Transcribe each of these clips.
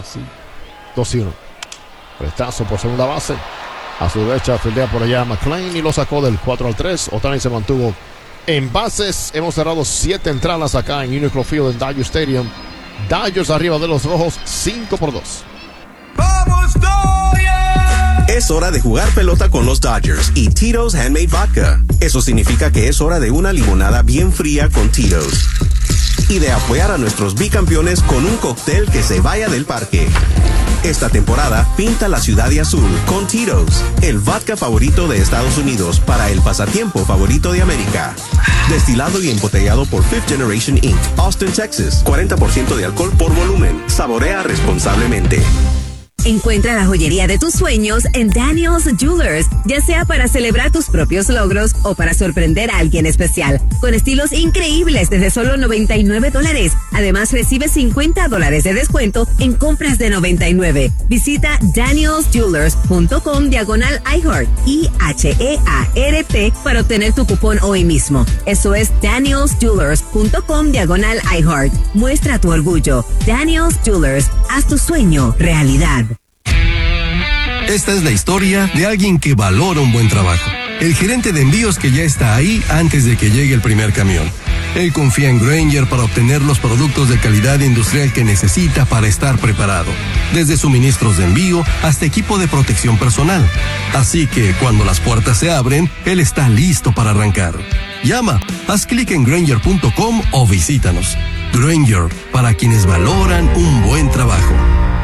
Sí. 2-1. Prestazo por segunda base. A su derecha fildea por allá McLean y lo sacó del 4-3. Ohtani se mantuvo en bases. Hemos cerrado 7 entradas acá en Uniqlo Field en Dodger Stadium. Dodgers arriba de los rojos 5-2. ¡Vamos, Dodgers! Es hora de jugar pelota con los Dodgers y Tito's Handmade Vodka. Eso significa que es hora de una limonada bien fría con Tito's. Y de apoyar a nuestros bicampeones con un cóctel que se vaya del parque. Esta temporada, pinta la ciudad de azul con Tito's, el vodka favorito de Estados Unidos para el pasatiempo favorito de América. Destilado y embotellado por Fifth Generation Inc., Austin, Texas. 40% de alcohol por volumen. Saborea responsablemente. Encuentra la joyería de tus sueños en Daniel's Jewelers, ya sea para celebrar tus propios logros o para sorprender a alguien especial, con estilos increíbles desde solo $99. Además, recibe $50 de descuento en compras de $99. Visita danielsjewelers.com/iHeart, IHEART, para obtener tu cupón hoy mismo. Eso es danielsjewelers.com/iHeart. Muestra tu orgullo. Daniel's Jewelers, haz tu sueño realidad. Esta es la historia de alguien que valora un buen trabajo. El gerente de envíos que ya está ahí antes de que llegue el primer camión. Él confía en Grainger para obtener los productos de calidad industrial que necesita para estar preparado. Desde suministros de envío hasta equipo de protección personal. Así que cuando las puertas se abren, él está listo para arrancar. Llama, haz clic en Grainger.com o visítanos. Grainger, para quienes valoran un buen trabajo.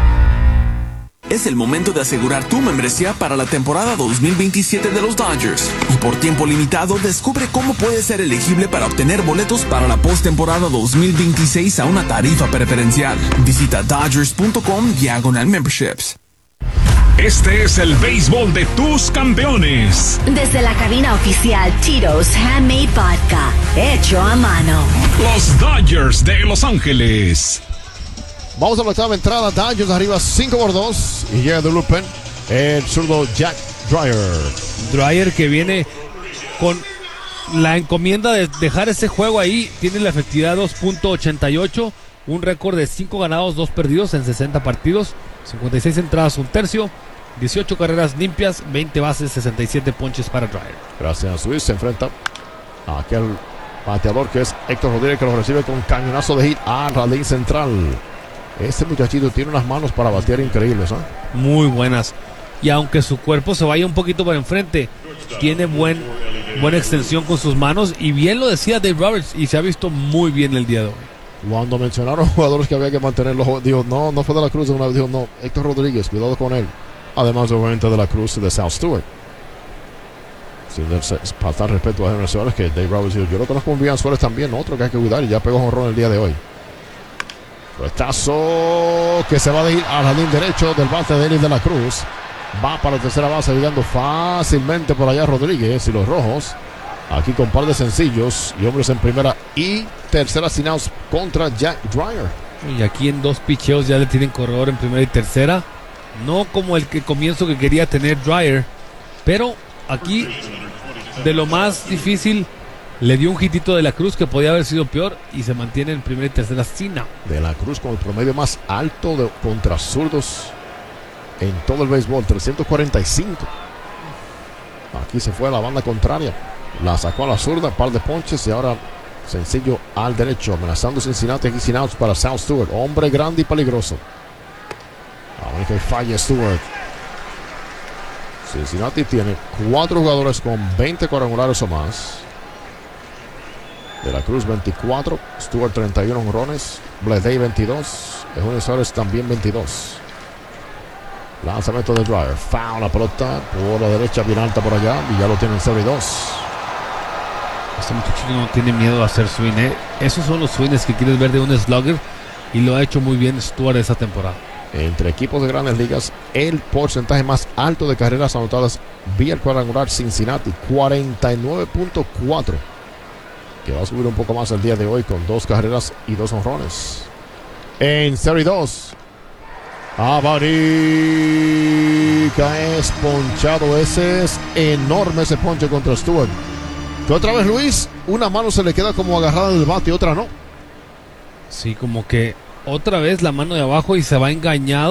Es el momento de asegurar tu membresía para la temporada 2027 de los Dodgers. Y por tiempo limitado, descubre cómo puedes ser elegible para obtener boletos para la postemporada 2026 a una tarifa preferencial. Visita Dodgers.com/memberships. Este es el béisbol de tus campeones. Desde la cabina oficial Tito's Handmade Vodka, hecho a mano. Los Dodgers de Los Ángeles. Vamos a la octava entrada. Dodgers arriba 5-2. Y llega de bullpen el zurdo Jack Dreyer. Dreyer, que viene con la encomienda de dejar ese juego ahí. Tiene la efectividad 2.88. Un récord de 5 ganados, 2 perdidos en 60 partidos. 56 entradas, un tercio. 18 carreras limpias, 20 bases, 67 ponches para Dreyer. Gracias, Luis. Se enfrenta a aquel bateador que es Héctor Rodríguez, que lo recibe con un cañonazo de hit al jardín central. Este muchachito tiene unas manos para batear increíbles, ¿eh? Muy buenas. Y aunque su cuerpo se vaya un poquito para enfrente, tiene buena extensión con sus manos. Y bien lo decía Dave Roberts, y se ha visto muy bien el día de hoy. Cuando mencionaron jugadores que había que mantenerlos, dijo, no fue de la Cruz, una vez dijo, no, Héctor Rodríguez, cuidado con él. Además, obviamente, de la Cruz y de South Stewart. Sin faltar respeto a los nacionales, que Dave Roberts dijo, yo lo conozco muy bien, Suárez también, otro que hay que cuidar, y ya pegó jonrón el día de hoy. Puestazo que se va a ir al jardín derecho del bate de Denis de la Cruz. Va para la tercera base, llegando fácilmente por allá Rodríguez y los rojos. Aquí con par de sencillos y hombres en primera y tercera sin outs contra Jack Dreyer. Y aquí en 2 picheos ya le tienen corredor en primera y tercera. No como el comienzo que quería tener Dreyer, pero aquí de lo más difícil le dio un hitito de la Cruz que podía haber sido peor y se mantiene en primera y tercera sin out. De la Cruz con el promedio más alto contra zurdos en todo el béisbol, 345. Aquí se fue a la banda contraria, la sacó a la zurda, par de ponches y ahora sencillo al derecho, amenazando Cincinnati aquí sin outs para South Stewart, hombre grande y peligroso. Ahora que falla Stewart. Cincinnati tiene 4 jugadores con 20 cuadrangulares o más. De la Cruz 24, Stewart 31 jonrones, Bleday 22, Eugenio Suárez también 22. Lanzamiento de Dreyer, foul, la pelota por la derecha, bien alta por allá, y ya lo tienen 0-2. Este muchachito no tiene miedo a hacer swing, ¿eh? Esos son los swings que quieres ver de un slugger, y lo ha hecho muy bien Stewart esta temporada. Entre equipos de grandes ligas, el porcentaje más alto de carreras anotadas vía el cuadrangular Cincinnati, 49.4. Que va a subir un poco más el día de hoy con 2 carreras y 2 honrones. En 0-2. Abarica es ponchado. Ese es enorme, ese ponche contra Stewart. Que otra vez, Luis, una mano se le queda como agarrada del bate y otra no. Sí, como que otra vez la mano de abajo y se va engañado.